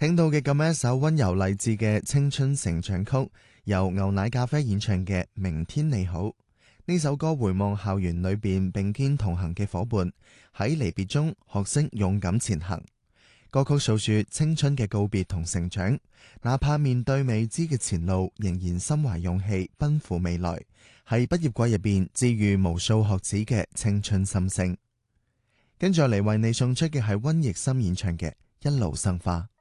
聽到嘅咁樣一首溫柔勵志嘅青春成長曲，由牛奶咖啡演唱嘅《明天你好》。呢首歌回望校園裏邊並肩同行嘅夥伴，喺離別中學識勇敢前行。歌曲訴說青春嘅告別同成長，哪怕面對未知嘅前路，仍然心懷勇氣奔赴未來，係畢業季入邊治愈無數學子嘅青春心聲。跟住嚟為你送出嘅係溫逸森演唱嘅《一路生花》。